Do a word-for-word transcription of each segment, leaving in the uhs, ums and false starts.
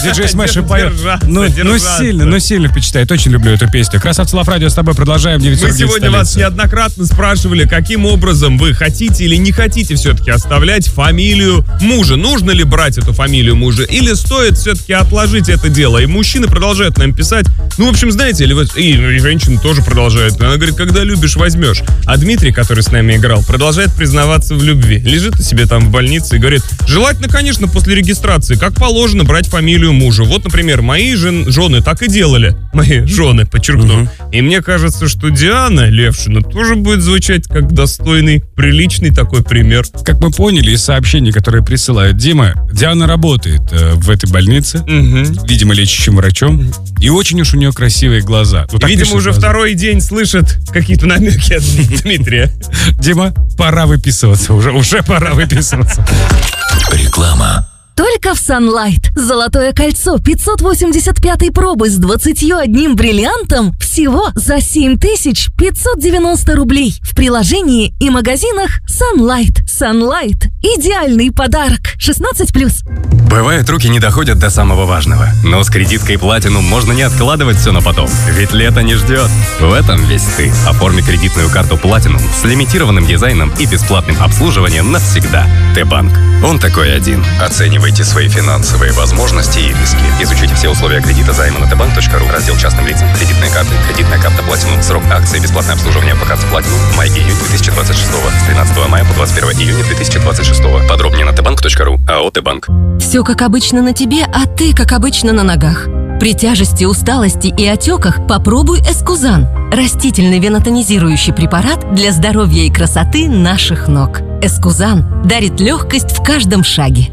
диджей Смэш поет. Держаться, Ну, ну держаться. сильно, ну сильно впечатляет. Очень люблю эту песню. Красавцы Лав Радио с тобой продолжаем. девять Мы сорок девять сегодня вас столица. неоднократно спрашивали, каким образом вы хотите или не хотите все-таки оставлять фамилию мужа. Нужно ли брать эту фамилию мужа или стоит все-таки отложить это дело? И мужчины продолжают нам писать. Ну, в общем, знаете, или вот, и, и женщины тоже продолжают. Она говорит, когда любишь, возьмешь. А Дмитрий, который с нами играл, продолжает признаваться в любви. Лежит себе там в больнице и говорит, желательно, конечно, после регистрации, как положено, брать фамилию мужа. Вот, например, мои жен, жены так и делали. Мои жены, подчеркну. Угу. И мне кажется, что Диана Левшина тоже будет звучать как достойный, приличный такой пример. Как мы поняли из сообщений, которые присылает Дима, Диана работает э, в этой больнице, Угу. видимо, лечащим врачом, и очень уж у нее красивые глаза. Ну, так Видимо, пишут уже глаза. второй день слышит какие-то намеки от Дмитрия. Дима, пора выписываться уже, уже пора выписываться. Реклама. Только в Sunlight. Золотое кольцо пятьсот восемьдесят пятой пробы с двадцатью одним бриллиантом всего за семь тысяч пятьсот девяносто рублей. В приложении и магазинах Sunlight. Sunlight. Идеальный подарок. шестнадцать плюс. Бывает, руки не доходят до самого важного. Но с кредиткой Platinum можно не откладывать все на потом. Ведь лето не ждет. В этом весь ты. Оформи кредитную карту Platinum с лимитированным дизайном и бесплатным обслуживанием навсегда. Т-банк. Он такой один. Оценивайте свои финансовые возможности и риски. Изучите все условия кредита займа на тэ банк точка ру. Раздел частным лицам. Кредитные карты. Кредитная карта Platinum. Срок акции. Бесплатное обслуживание по карте Platinum. Май-июнь две тысячи двадцать шестого. С тринадцатого мая по двадцать первое июня две тысячи двадцать шестого. Подробнее на тэ банк точка ру. АО Т-банк. Все как обычно на тебе, а ты как обычно на ногах. При тяжести, усталости и отеках попробуй Эскузан. Растительный венотонизирующий препарат для здоровья и красоты наших ног. Эскузан дарит легкость в каждом шаге.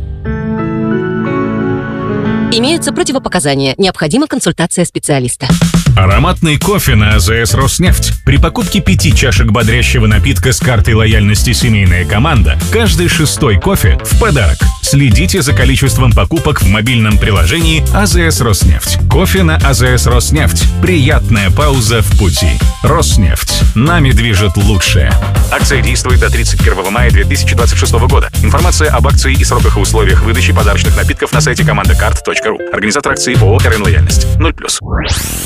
Имеются противопоказания. Необходима консультация специалиста. Ароматный кофе на АЗС «Роснефть». При покупке пяти чашек бодрящего напитка с картой лояльности «Семейная команда» каждый шестой кофе в подарок. Следите за количеством покупок в мобильном приложении АЗС «Роснефть». Кофе на АЗС «Роснефть». Приятная пауза в пути. «Роснефть». Нами движет лучшее. Акция действует до тридцать первого мая две тысячи двадцать шестого года. Информация об акции и сроках и условиях выдачи подарочных напитков на сайте командакарт точка ру. Организатор акции ООО «РН Лояльность». ноль плюс.